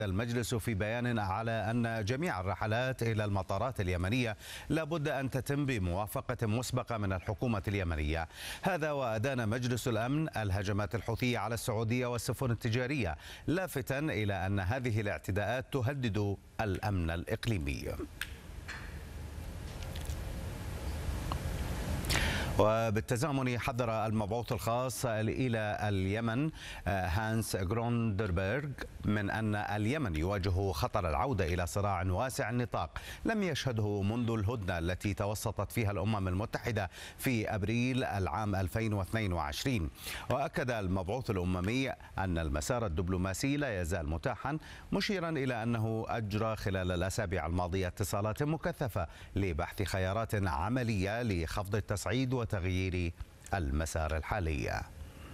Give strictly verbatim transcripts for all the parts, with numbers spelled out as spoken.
المجلس في بيان على أن جميع الرحلات إلى المطارات اليمنية لابد أن تتم بموافقة مسبقة من الحكومة اليمنية. هذا وأدان مجلس الأمن الهجمات الحوثية على السعودية والسفن التجارية، لافتاً إلى أن هذه الاعتداءات تهدد الأمن الإقليمي. وبالتزامن حذر المبعوث الخاص إلى اليمن هانس غروندربرغ من أن اليمن يواجه خطر العودة إلى صراع واسع النطاق لم يشهده منذ الهدنة التي توسطت فيها الأمم المتحدة في أبريل العام ألفين واثنين وعشرين. وأكد المبعوث الأممي أن المسار الدبلوماسي لا يزال متاحا، مشيرا إلى أنه أجرى خلال الأسابيع الماضية اتصالات مكثفة لبحث خيارات عملية لخفض التصعيد وتغيير المسار الحالي.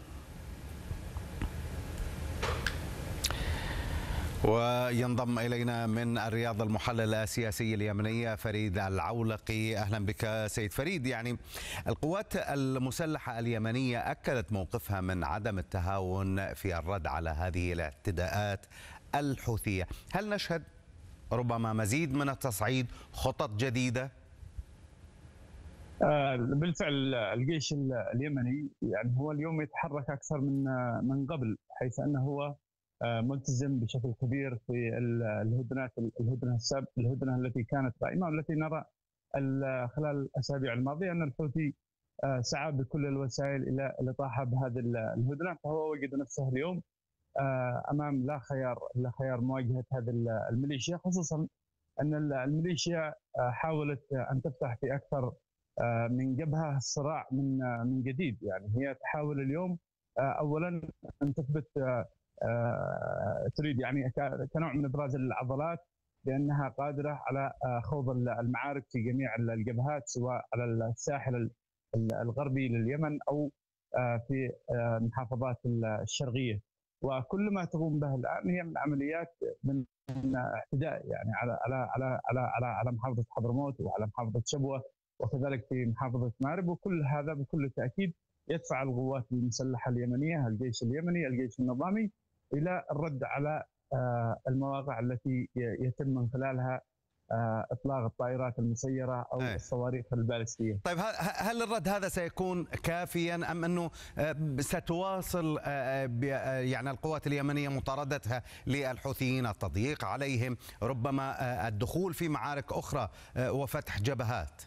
وينضم إلينا من الرياض المحلل السياسي اليمني فريد العولقي. أهلا بك سيد فريد. يعني القوات المسلحة اليمنية أكدت موقفها من عدم التهاون في الرد على هذه الاعتداءات الحوثية. هل نشهد ربما مزيد من التصعيد، خطط جديدة؟ بالفعل الجيش اليمني يعني هو اليوم يتحرك اكثر من من قبل، حيث انه هو ملتزم بشكل كبير في الهدنات الهدنه السابقه الهدنه التي كانت قائمه، والتي نرى خلال الاسابيع الماضيه ان الحوثي سعى بكل الوسائل الى الاطاحه بهذه الهدنه، فهو وجد نفسه اليوم امام لا خيار لا خيار مواجهه هذه الميليشيا، خصوصا ان الميليشيا حاولت ان تفتح في اكثر من جبهه الصراع من من جديد. يعني هي تحاول اليوم اولا ان تثبت، تريد يعني كنوع من ابراز العضلات بانها قادره على خوض المعارك في جميع الجبهات، سواء على الساحل الغربي لليمن او في المحافظات الشرقيه. وكل ما تقوم به الان هي من عمليات من اعتداء يعني على على على على على, على محافظه حضرموت وعلى محافظه شبوه وكذلك في محافظة مأرب، وكل هذا بكل تأكيد يدفع القوات المسلحة اليمنية، الجيش اليمني، الجيش النظامي، إلى الرد على المواقع التي يتم من خلالها إطلاق الطائرات المسيرة أو الصواريخ البالستية. طيب هل الرد هذا سيكون كافيا أم أنه ستواصل يعني القوات اليمنية مطاردتها للحوثيين، التضييق عليهم، ربما الدخول في معارك أخرى وفتح جبهات؟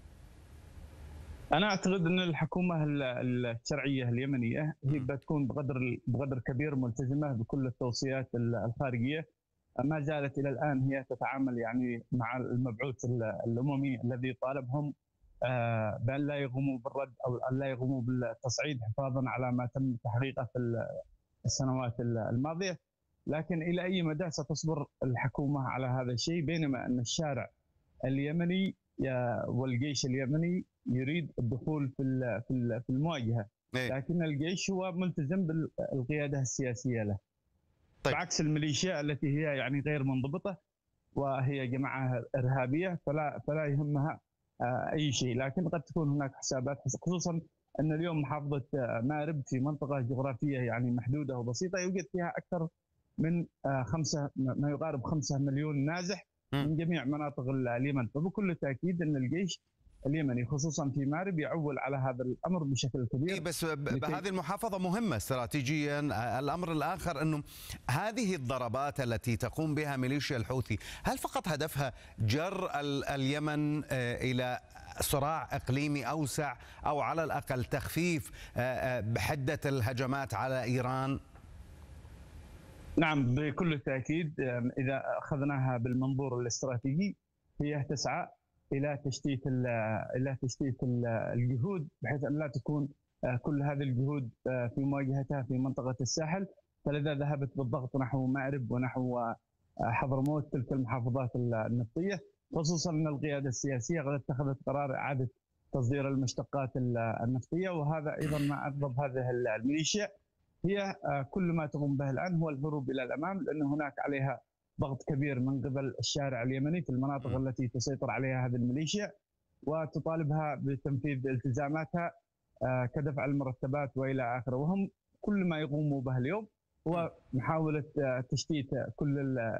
أنا أعتقد أن الحكومة الشرعية اليمنية هي بتكون بقدر بقدر كبير ملتزمة بكل التوصيات الخارجية. ما زالت إلى الآن هي تتعامل يعني مع المبعوث الأممي الذي طالبهم بأن لا يقوموا بالرد أو أن لا يقوموا بالتصعيد حفاظا على ما تم تحقيقه في السنوات الماضية. لكن إلى أي مدى ستصبر الحكومة على هذا الشيء، بينما أن الشارع اليمني والجيش اليمني يريد الدخول في في المواجهه، لكن الجيش هو ملتزم بالقياده السياسيه له. طيب. بعكس الميليشيا التي هي يعني غير منضبطه وهي جماعه ارهابيه، فلا فلا يهمها اي شيء، لكن قد تكون هناك حسابات، خصوصا ان اليوم محافظه مأرب في منطقه جغرافيه يعني محدوده وبسيطه يوجد فيها اكثر من خمسه ما يقارب خمسة مليون نازح من جميع مناطق اليمن، فبكل تاكيد ان الجيش اليمني خصوصا في مأرب يعول على هذا الامر بشكل كبير. بس بهذه المحافظه مهمه استراتيجيا. الامر الاخر انه هذه الضربات التي تقوم بها ميليشيا الحوثي هل فقط هدفها جر اليمن الى صراع اقليمي اوسع، او على الاقل تخفيف بحده الهجمات على ايران؟ نعم بكل تأكيد، إذا أخذناها بالمنظور الاستراتيجي هي تسعى إلى تشتيت إلى تشتيت الجهود، بحيث أن لا تكون كل هذه الجهود في مواجهتها في منطقة الساحل، فلذا ذهبت بالضغط نحو مأرب ونحو حضرموت، تلك المحافظات النفطية، خصوصا أن القيادة السياسية قد اتخذت قرار إعادة تصدير المشتقات النفطية، وهذا أيضا ما أغضب هذه الميليشيا. هي كل ما تقوم به الآن هو الهروب إلى الأمام، لأن هناك عليها ضغط كبير من قبل الشارع اليمني في المناطق م. التي تسيطر عليها هذه الميليشيا، وتطالبها بتنفيذ التزاماتها كدفع المرتبات وإلى آخره. وهم كل ما يقوموا به اليوم هو محاولة تشتيت كل